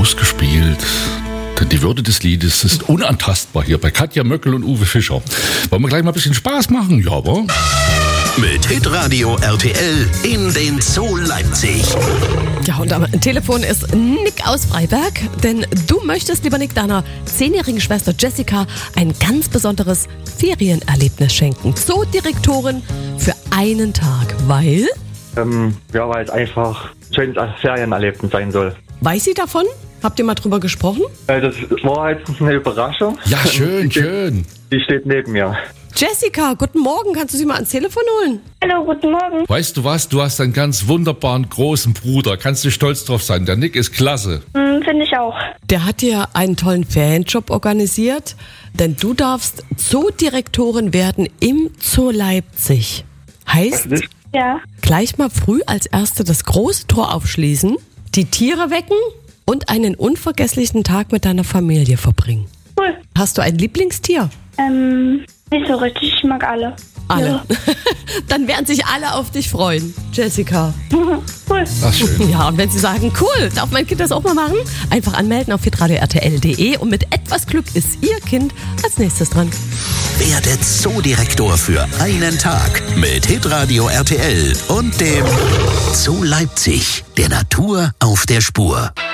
ausgespielt. Denn die Würde des Liedes ist unantastbar hier bei Katja Möckel und Uwe Fischer. Wollen wir gleich mal ein bisschen Spaß machen? Ja, aber... Mit Hitradio RTL in den Zoo Leipzig. Ja, und am Telefon ist Nick aus Freiberg, denn du möchtest, lieber Nick, deiner 10-jährigen Schwester Jessica ein ganz besonderes Ferienerlebnis schenken. Zoodirektorin für einen Tag, weil? Weil es einfach ein schönes Ferienerlebnis sein soll. Weiß sie davon? Habt ihr mal drüber gesprochen? Das war jetzt eine Überraschung. Ja, schön, schön. Die steht neben mir. Jessica, guten Morgen. Kannst du sie mal ans Telefon holen? Hallo, guten Morgen. Weißt du was? Du hast einen ganz wunderbaren großen Bruder. Kannst du stolz drauf sein. Der Nick ist klasse. Finde ich auch. Der hat dir einen tollen Ferienjob organisiert, denn du darfst Zoodirektorin werden im Zoo Leipzig. Heißt, Ja. gleich mal früh als Erste das große Tor aufschließen, die Tiere wecken und einen unvergesslichen Tag mit deiner Familie verbringen. Cool. Hast du ein Lieblingstier? Nicht so richtig. Ich mag alle. Alle. Dann werden sich alle auf dich freuen, Jessica. Cool. Ach, schön. Ja, und wenn sie sagen, cool, darf mein Kind das auch mal machen? Einfach anmelden auf hitradio-rtl.de und mit etwas Glück ist Ihr Kind als nächstes dran. Werde Zoodirektor für einen Tag mit Hitradio RTL und dem Zoo Leipzig, der Natur auf der Spur.